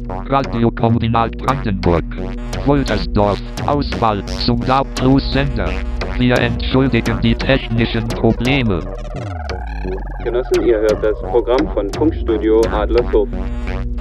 Radiokombinat Brandenburg. Woltersdorf. Auswahl zum Lautlos-Sender. Wir entschuldigen die technischen Probleme. Genossen, ihr hört das Programm von Funkstudio Adlershof.